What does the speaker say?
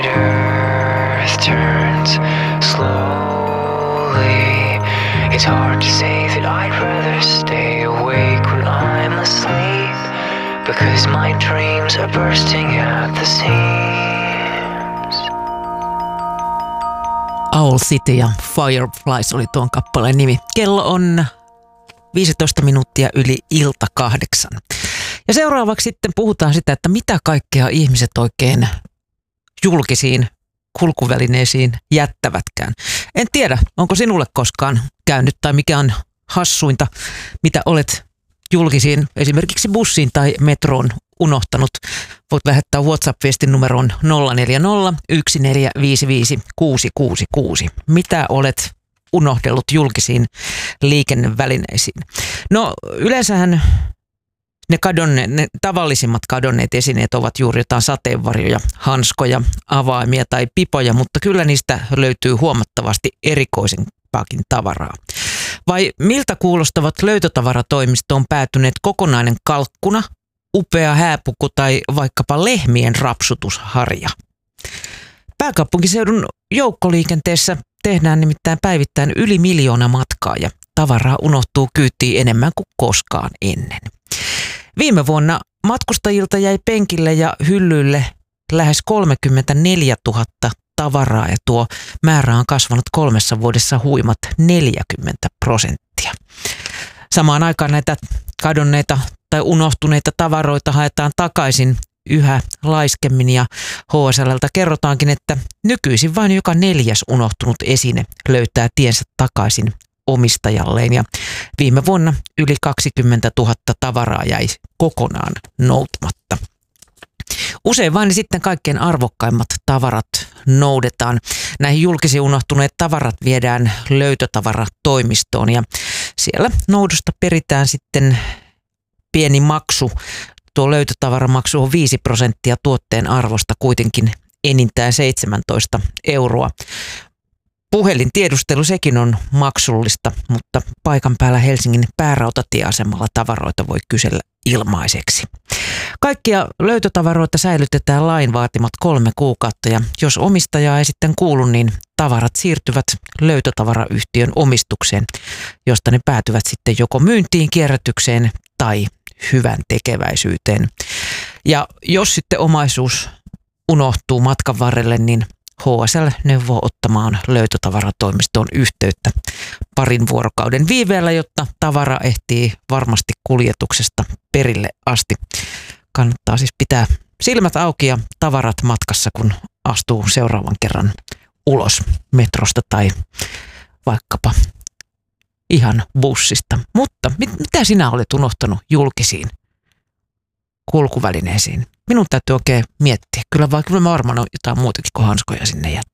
Earth turns slowly. It's hard to say that I'd rather stay awake when I'm asleep, because my dreams are bursting at the seams. Owl City ja Fireflies oli tuon kappaleen nimi. Kello on 15 minuuttia yli ilta 8. Ja seuraavaksi sitten puhutaan sitä, että mitä kaikkea ihmiset oikein julkisiin kulkuvälineisiin jättävätkään. En tiedä, onko sinulle koskaan käynyt tai mikä on hassuinta, mitä olet julkisiin, esimerkiksi bussiin tai metroon unohtanut. Voit lähettää WhatsApp-viestin numeroon 040 1455 666. Mitä olet unohdellut julkisiin liikennevälineisiin? No yleensähän ne tavallisimmat kadonneet esineet ovat juuri jotain sateenvarjoja, hanskoja, avaimia tai pipoja, mutta kyllä niistä löytyy huomattavasti erikoisempaakin tavaraa. Vai miltä kuulostavat löytötavaratoimistoon päätyneet kokonainen kalkkuna, upea hääpuku tai vaikkapa lehmien rapsutusharja? Pääkaupunkiseudun joukkoliikenteessä tehdään nimittäin päivittäin yli 1 miljoona matkaa ja tavaraa unohtuu kyytiin enemmän kuin koskaan ennen. Viime vuonna matkustajilta jäi penkille ja hyllyille lähes 34 000 tavaraa ja tuo määrä on kasvanut 3 vuodessa huimat 40%. Samaan aikaan näitä kadonneita tai unohtuneita tavaroita haetaan takaisin yhä laiskemmin ja HSL:ltä kerrotaankin, että nykyisin vain joka 4. unohtunut esine löytää tiensä takaisin omistajalleen ja viime vuonna yli 20 000 tavaraa jäi kokonaan noutumatta. Usein vain sitten kaikkein arvokkaimmat tavarat noudetaan. Näihin julkisiin unohtuneet tavarat viedään löytötavaratoimistoon ja siellä noudosta peritään sitten pieni maksu. Tuo löytötavaramaksu on 5% tuotteen arvosta, kuitenkin enintään 17 €. Puhelintiedustelu sekin on maksullista, mutta paikan päällä Helsingin päärautatieasemalla tavaroita voi kysellä ilmaiseksi. Kaikkia löytötavaroita säilytetään lain vaatimat 3 kuukautta ja jos omistajaa ei sitten kuulu, niin tavarat siirtyvät löytötavarayhtiön omistukseen, josta ne päätyvät sitten joko myyntiin, kierrätykseen tai hyvän tekeväisyyteen. Ja jos sitten omaisuus unohtuu matkan varrelle, niin HSL neuvoo ottamaan löytötavaratoimistoon yhteyttä 2 vuorokauden viiveellä, jotta tavara ehtii varmasti kuljetuksesta perille asti. Kannattaa siis pitää silmät auki ja tavarat matkassa, kun astuu seuraavan kerran ulos metrosta tai vaikkapa ihan bussista. Mutta mitä sinä olet unohtanut julkisiin kulkuvälineisiin? Minun täytyy oikein miettiä. Kyllä mä varmaan on jotain muutakin kuin hanskoja sinne jättänyt.